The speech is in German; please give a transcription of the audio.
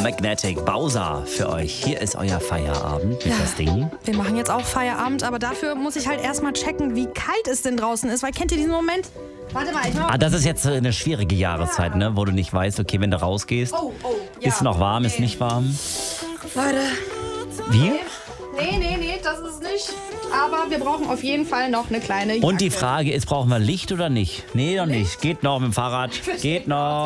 Magnetic Bowser für euch. Hier ist euer Feierabend mit das Ding. Wir machen jetzt auch Feierabend, aber dafür muss ich halt erstmal checken, wie kalt es denn draußen ist. Weil kennt ihr diesen Moment? Warte mal, ich mach mal. Das ist jetzt eine schwierige Jahreszeit, ne? Wo du nicht weißt, okay, wenn du rausgehst, ja. ist noch warm, ist nicht warm. Leute. Wie? Nee, das ist nicht. Aber wir brauchen auf jeden Fall noch eine kleine Jacke. Und die Frage ist, brauchen wir Licht oder nicht? Nee, noch nicht. Geht noch mit dem Fahrrad. Geht noch.